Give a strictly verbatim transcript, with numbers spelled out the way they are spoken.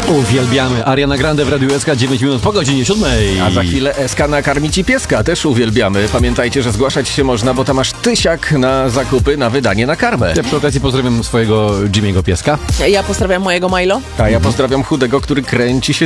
Uwielbiamy. Ariana Grande w Radiu S K, dziewięć minut po godzinie siódmej. A za chwilę S K nakarmi ci pieska, też uwielbiamy. Pamiętajcie, że zgłaszać się można, bo tam masz tysiak na zakupy, na wydanie na karmę. Ja przy okazji pozdrawiam swojego Jimmy'ego pieska. Ja pozdrawiam mojego Milo. A ja pozdrawiam chudego, który kręci się